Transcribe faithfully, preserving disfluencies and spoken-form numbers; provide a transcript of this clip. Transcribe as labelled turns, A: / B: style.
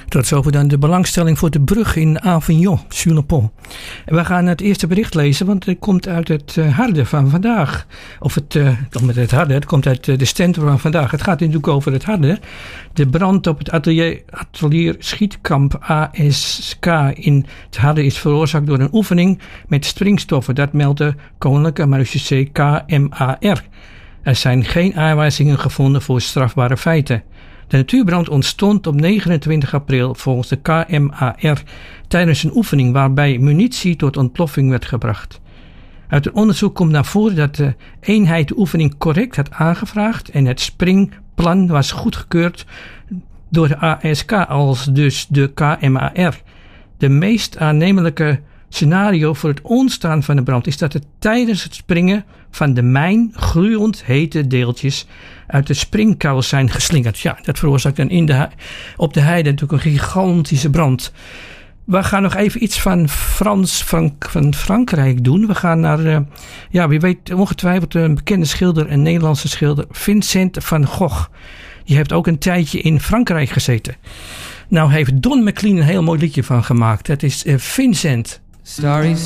A: Tot zover dan de belangstelling voor de brug in Avignon, sur le pont. En we gaan het eerste bericht lezen, want het komt uit het uh, harde van vandaag. Of het, uh, komt het harde, het komt uit uh, de stentor van vandaag. Het gaat natuurlijk over het harde. De brand op het atelier, atelier Schietkamp A S K in het harde is veroorzaakt door een oefening met springstoffen. Dat meldt de Koninklijke Marechaussee K M A R. Er zijn geen aanwijzingen gevonden voor strafbare feiten. De natuurbrand ontstond op negenentwintig april volgens de K M A R tijdens een oefening waarbij munitie tot ontploffing werd gebracht. Uit het onderzoek komt naar voren dat de eenheid de oefening correct had aangevraagd en het springplan was goedgekeurd door de A S K als dus de K M A R. De meest aannemelijke scenario voor het ontstaan van de brand is dat er tijdens het springen van de mijn gloeiend hete deeltjes uit de springkous zijn geslingerd. Ja, dat veroorzaakt dan in de, op de heide natuurlijk een gigantische brand. We gaan nog even iets van Frans Frank, van Frankrijk doen. We gaan naar, uh, ja, wie weet ongetwijfeld een bekende schilder, een Nederlandse schilder, Vincent van Gogh. Die heeft ook een tijdje in Frankrijk gezeten. Nou heeft Don McLean een heel mooi liedje van gemaakt. Dat is uh, Vincent.
B: Starry